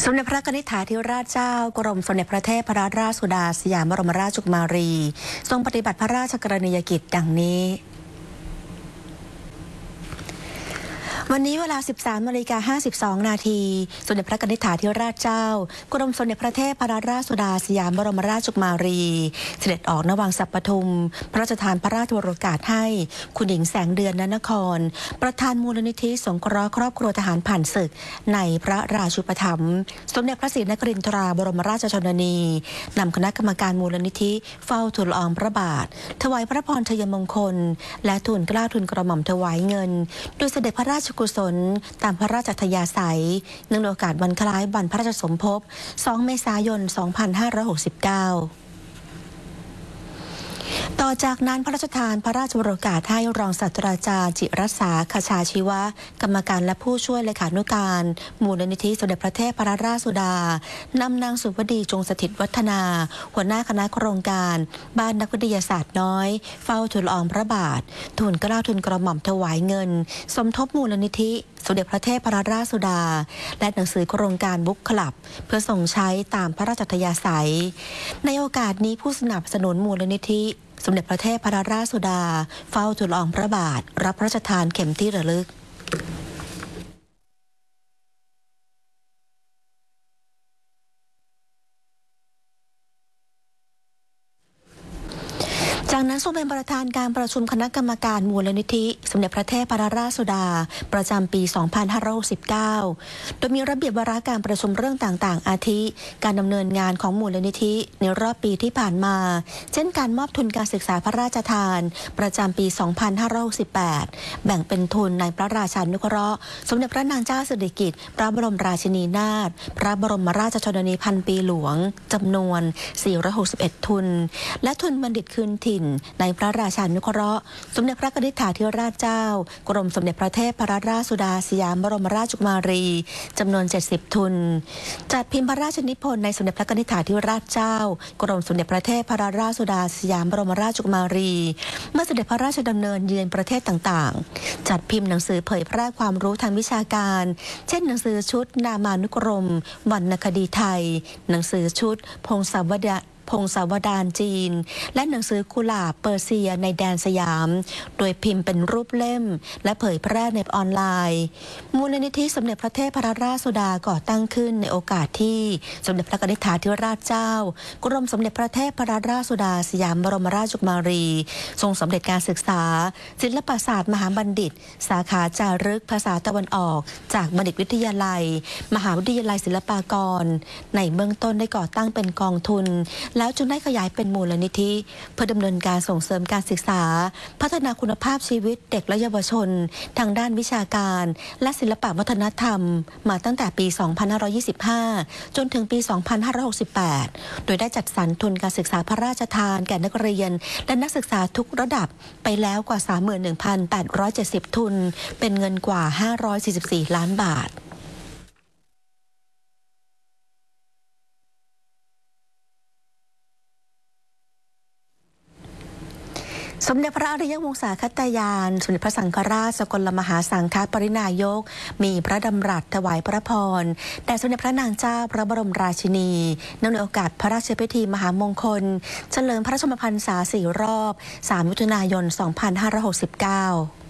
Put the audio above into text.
สมเด็จพระนิธิถาธิราชเจ้ากรมสมเด็จพระเทพรัตนราชสุดาสยามบรมราชกุมารีทรงปฏิบัติพระราชกรณียกิจดังนี้วันนี้เวลา 13:52 นาทีสมเด็จพระนิธิถาธิราชเจ้ากรมสมเด็จพระเทพรัตนราชสุดาสยามบรมราชกุมารีเสด็จออกณวังสัปทุมพระราชทานพระราชวโรกาสให้คุณหญิงแสงเดือนนนครประธานมูลนิธิสงเคราะห์ครอบครัวทหารผ่านศึกในพระราชูปถัมภ์สมเด็จพระศรีนครินทราบรมราชชนนีนำคณะกรรมการมูลนิธิเฝ้าทูลละอองพระบาทถวายพระพรชัยมงคลและทูลเกล้าทูลกระหม่อมถวายเงินโดยเสด็จพระราชกุศลตามพระราชอัธยาศัยเนื่องในโอกาสวันคล้ายวันพระราชสมภพ 2 เมษายน 2569ต่อจากนั้นพระราชทานพระราชวโรกาสให้รองศาสตราจารย์จิรัสสาคชาชีวะกรรมการและผู้ช่วยเลขานุการมูลนิธิสมเด็จพระเทพรัตนราชสุดานำนางสุวดีจงสถิตวัฒนาหัวหน้าคณะโครงการบ้านนักวิทยาศาสตร์น้อยเฝ้าทูลละอองพระบาททูลเกล้าทูลกระหม่อมถวายเงินสมทบมูลนิธิสมเด็จพระเทพรัตนราชสุดาและหนังสือโครงการบุ๊กคลับเพื่อส่งใช้ตามพระราชอัธยาศัยในโอกาสนี้ผู้สนับสนุนมูลนิธิสมเด็จพระเทพรัตนราชสุดาเฝ้าทูลละอองพระบาทรับพระราชทานเข็มที่ระลึกจากนั้นทรงเป็นประธานการประชุมคณะกรรมการมูลนิธิสมเด็จพระเทพรัตนราชสุดาประจำปี 2569 โดยมีระเบียบวาระการประชุมเรื่องต่างๆอาทิการดำเนินงานของมูลนิธิในรอบปีที่ผ่านมาเช่นการมอบทุนการศึกษาพระราชทานประจำปี 2568 แบ่งเป็นทุนในพระราชานุเคราะห์สมเด็จพระนางเจ้าสิริกิติ์พระบรมราชินีนาถพระบรมราชชนนีพันปีหลวงจำนวน 461 ทุนและทุนบัณฑิตคืนถิ่นในพระราชานุเคราะห์สมเด็จพระนิธิถาธิราชเจ้ากรมสมเด็จพระเทพรัตนราชสุดาสยามบรมราชกุมารีจำนวน 70 ทุนจัดพิมพ์พระราชนิพนธ์ในสมเด็จพระนิธิถาธิราชเจ้ากรมสมเด็จพระเทพรัตนราชสุดาสยามบรมราชกุมารีเมื่อเสด็จพระราชดำเนินเยือนประเทศต่างๆจัดพิมพ์หนังสือเผยแพร่ความรู้ทางวิชาการเช่นหนังสือชุดนามานุกรมวรรณคดีไทยหนังสือชุดพงศาวดารจีนและหนังสือกุหลาบเปอร์เซียในแดนสยามโดยพิมพ์เป็นรูปเล่มและเผยแพร่ในออนไลน์มูลนิธิสมเด็จพระเทพรัตนราชสุดาก่อตั้งขึ้นในโอกาสที่สมเด็จพระนิธิถาธิราชเจ้ากรมสมเด็จพระเทพรัตนราชสุดาสยามบรมราชกุมารีทรงสำเร็จการศึกษาศิลปศาสตร์มหาบัณฑิตสาขาจารึกภาษาตะวันออกจากบัณฑิตวิทยาลัยมหาวิทยาลัยศิลปากรในเบื้องต้นได้ก่อตั้งเป็นกองทุนแล้วจึงได้ขยายเป็นมูลนิธิเพื่อดำเนินการส่งเสริมการศึกษาพัฒนาคุณภาพชีวิตเด็กและเยาวชนทางด้านวิชาการและศิลปวัฒนธรรมมาตั้งแต่ปี 2525 จนถึงปี 2568 โดยได้จัดสรรทุนการศึกษาพระราชทานแก่นักเรียนและนักศึกษาทุกระดับไปแล้วกว่า 31,870 ทุนเป็นเงินกว่า 544 ล้านบาทสมเด็จพระอริยวงศาคตยานสมเด็จพระสังฆราชสกลมหาสังฆปรินายกมีพระดำรัสถวายพระพรแด่สมเด็จพระนางเจ้าพระบรมราชินีเนื่องในโอกาสพระราชพิธีมหามงคลเฉลิมพระชนมพรรษา 4 รอบ 3 มิถุนายน 2569